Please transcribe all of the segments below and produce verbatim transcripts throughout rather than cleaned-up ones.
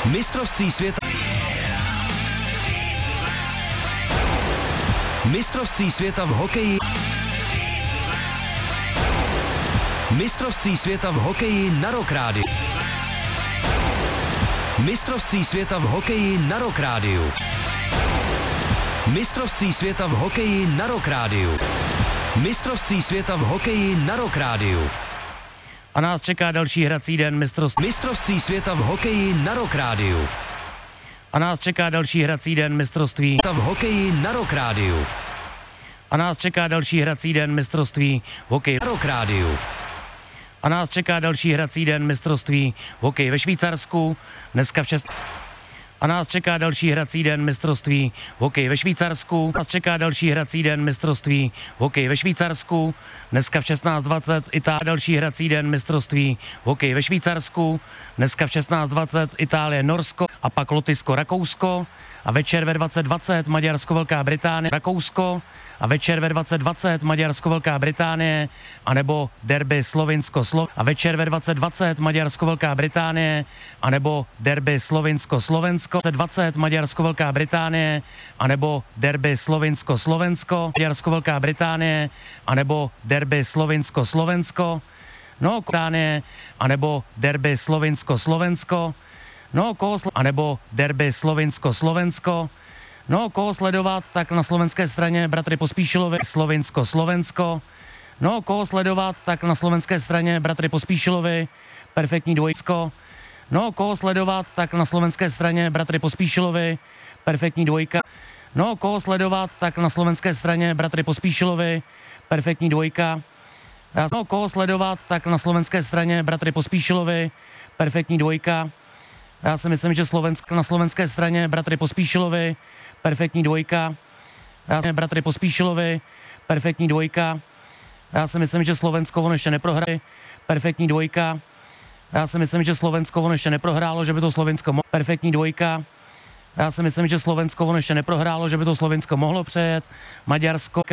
Mistrovství světa. Mistrovství světa v hokeji. Mistrovství světa v hokeji na Rock Rádiu. Mistrovství světa v hokeji na Rock Rádiu. Mistrovství světa v hokeji na Rock Rádiu. Mistrovství světa v hokeji na Rock Rádiu. A nás čeká další hrací den mistrovství. Mistrovství světa v hokeji na Rock Rádiu. A nás čeká další hrací den mistrovství. V hokeji na Rock Rádiu. A nás čeká další hrací den mistrovství hokej Na Rock Rádiu. A nás čeká další hrací den mistrovství hokej ve Švýcarsku. Dneska v šest. A nás čeká další hrací den mistrovství hokej ve Švýcarsku. Nás čeká další hrací den mistrovství hokej ve Švýcarsku. Dneska v šestnáct dvacet Itálie další hrací den mistrovství hokej ve Švýcarsku. Dneska v šestnáct dvacet Itálie, Norsko a pak Lotyšsko, Rakousko. A večer ve dvacet dvacet Maďarsko, Velká Británie, Rakousko. A večer ve dvacet dvacet Maďarsko, Velká Británie, anebo derby Slovinsko, Slo. A večer ve dvacet dvacet Maďarsko, Velká Británie, anebo derby Slovinsko, Slovensko. dvacet dvacet Maďarsko, Velká Británie, anebo derby Slovinsko, Slovensko. Maďarsko, Velká Británie, anebo derby Slovinsko, Slovensko. No, Británie, anebo derby Slovinsko, Slovensko. No, koho sl- anebo derby Slovinsko, Slovensko. No, koho sledovat, tak na slovenské straně bratry Pospíšilovi, Slovinsko, Slovensko. No, koho sledovat, tak na slovenské straně bratry Pospíšilovi, perfektní dvojsko. No, koho sledovat, tak na slovenské straně bratry Pospíšilovi, perfektní dvojka. No, koho sledovat, tak na slovenské straně bratry Pospíšilovi, perfektní dvojka. No, koho sledovat, tak na slovenské straně bratry Pospíšilovi, perfektní dvojka. Já si myslím, že Slovensko na slovenské straně bratry Pospíšilovi, perfektní dvojka. Já si bratry Pospíšilovi, perfektní dvojka. Já si myslím, že Slovensko on ještě neprohraje, perfektní dvojka. Já si myslím, že Slovensko on ještě neprohrálo, že by to Slovinsko mohlo, perfektní dvojka. Já si myslím, že Slovensko on ještě neprohrálo, že by to Slovinsko mohlo přejet, Maďarsko.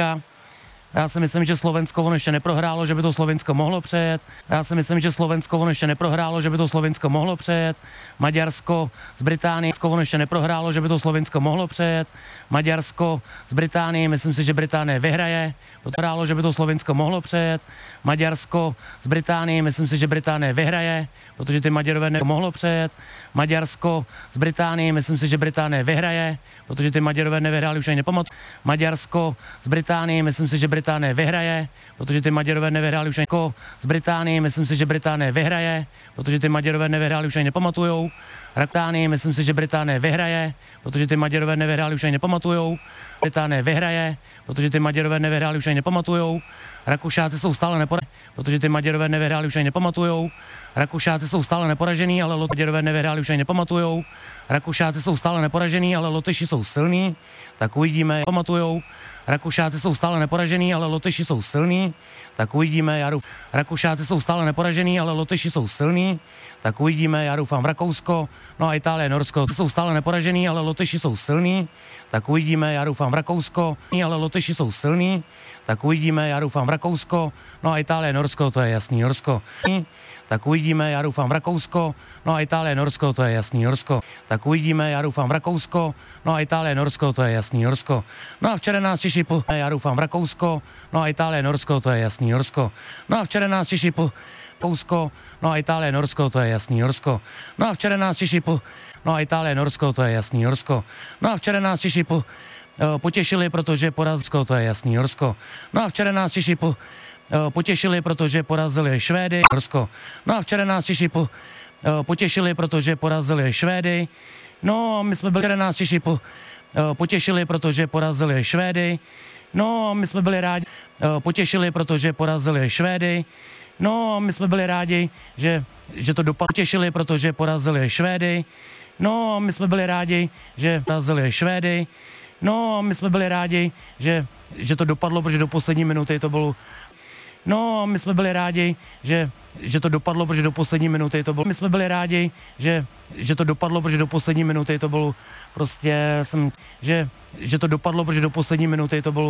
Já si myslím, že Slovensko on ještě neprohrálo, že by to Slovinsko mohlo přejet. Já si myslím, že Slovensko on ještě neprohrálo, že by to Slovinsko mohlo přejet. Maďarsko z Británie on ještě neprohrálo, že by to Slovinsko mohlo přejet. Maďarsko z Británie, myslím si, že Británie vyhraje. Prohrálo, že by to Slovinsko mohlo přejet. Maďarsko z Británie, myslím si, že Británie vyhraje, protože ty Maďarové nemohlo přejet. Maďarsko z Británie, myslím si, že Británie vyhraje, protože ty Maďarové nevyhráli, už ani nepamatuju. Maďarsko z Británie, myslím si, že Británie vyhraje, protože ty Maďarové nevyhráli, už ani z Británie, myslím si, že Británie vyhraje, protože ty Maďarové nevyhráli, už ani nepamatujou. Británie, myslím si, že Británie vyhraje, protože ty Maďarové nevyhráli, už ani nepamatujou. Británie vyhraje, protože ty Maďarové nevyhráli, už ani nepamatujou. Rakušáci jsou stále neporažení, protože ty Maďarové nevyhráli, už ani nepamatujou. Rakušáci jsou stále neporažení, ale Maďarové nevyhráli, už ani nepamatujou. Rakušáci jsou stále neporažení, ale Lotyši jsou silní, tak uvidíme, pamatujou. Rakušáci jsou stále neporažení, ale Lotyši jsou silní, tak uvidíme, já doufám. Rakušáci jsou stále neporažení, ale Lotyši jsou silní, tak uvidíme, já doufám v Rakousko, no a Itálie, Norsko jsou stále neporažení, ale Lotyši jsou silní, tak uvidíme, já doufám v Rakousko, ale Lotyši jsou silní, tak uvidíme, já doufám v Rakousko, no a Itálie, Norsko, to je jasný, Norsko. Tak uvidíme, já doufám v Rakousko, no a Itálie, Norsko, to je jasný, Norsko. Tak uvidíme, já doufám v Rakousko, no a Itálie, Norsko, to je jasný, Norsko. No a včera nás Češi po... Já doufám v Rakousko, no a Itálie, Norsko, to je jasný, Norsko. No a včera nás Češi po... Rakousko, no a Itálie, Norsko, to je jasný, Norsko. No a včera nás Češi po... No a Itálie, Norsko, to je jasný, Norsko. No a včera nás Češi po... potěšili, protože porazili, to je jasný, Norsko. No a včera nás Češi po... potěšili, protože porazili Švédy, Norsko. No a včera nás Češi po... potěšili, protože porazili Švédy. No a my jsme byli, včera nás Češi po... potěšili, protože porazili Švédy. No a my jsme byli rádi, potěšili, protože porazili Švédy. No a my jsme byli rádi, že, že to dopadlo, potěšili, protože porazili Švédy. No a my jsme byli rádi, že porazili Švédy. No a my jsme byli rádi, že, že to dopadlo, protože do poslední minuty to bylo. No a my jsme byli rádi, že, že to dopadlo, protože do poslední minuty to bylo. My jsme byli rádi, že, že to dopadlo, protože do poslední minuty to bylo. Prostě jsem, že, že to dopadlo, protože do poslední minuty to bylo.